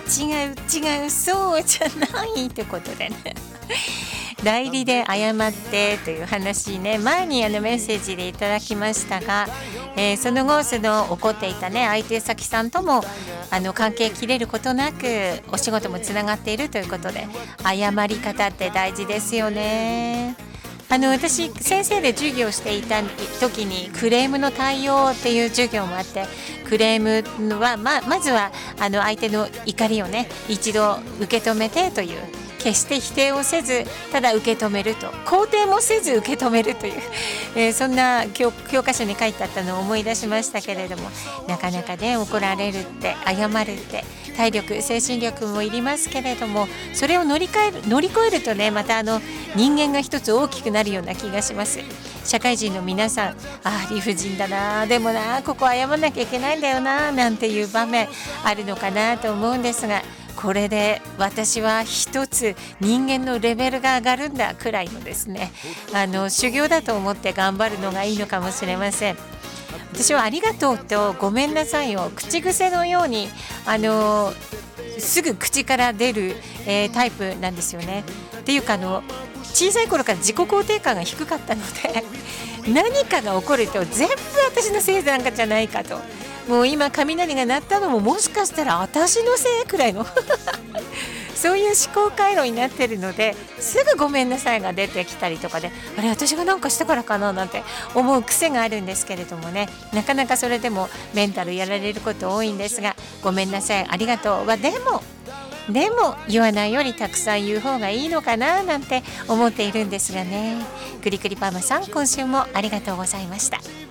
違うそうじゃないってことでね代理で謝ってという話ね、前にメッセージでいただきましたが、その後怒っていたね相手先さんとも関係切れることなくお仕事もつながっているということで、謝り方って大事ですよね。私先生で授業していた時にクレームの対応っていう授業もあって、クレームは まずは相手の怒りをね一度受け止めてという、決して否定をせずただ受け止めると、肯定もせず受け止めるという、そんな教科書に書いてあったのを思い出しましたけれども、なかなかね怒られるって謝るって体力精神力もいりますけれども、それを乗り越えるとね、また人間が一つ大きくなるような気がします。社会人の皆さん、理不尽だな、でもなここ謝らなきゃいけないんだよななんていう場面あるのかなと思うんですが、これで私は一つ人間のレベルが上がるんだくらいのですね、修行だと思って頑張るのがいいのかもしれません。私はありがとうとごめんなさいを口癖のようにすぐ口から出る、タイプなんですよね。っていうか小さい頃から自己肯定感が低かったので何かが起こると全部私のせいなんかじゃないかと、もう今雷が鳴ったのももしかしたら私のせいくらいのそういう思考回路になってるので、すぐごめんなさいが出てきたりとかで、あれ私がなんかしたからかななんて思う癖があるんですけれどもね、なかなかそれでもメンタルやられること多いんですが、ごめんなさいありがとうはでも言わないよりたくさん言う方がいいのかななんて思っているんですがね。くりくりパーマさん、今週もありがとうございました。